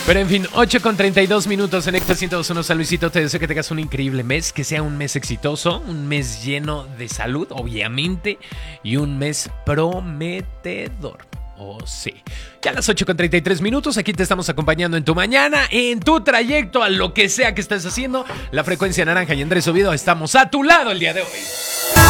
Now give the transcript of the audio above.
Pero en fin, 8:32 en Extra 102.1 San Luisito. Te deseo que tengas un increíble mes, que sea un mes exitoso, un mes lleno de salud, obviamente, y un mes prometedor. Oh, sí. Ya a las 8:33, aquí te estamos acompañando en tu mañana, en tu trayecto, a lo que sea que estés haciendo. La frecuencia naranja y Andrés Oviedo, estamos a tu lado el día de hoy.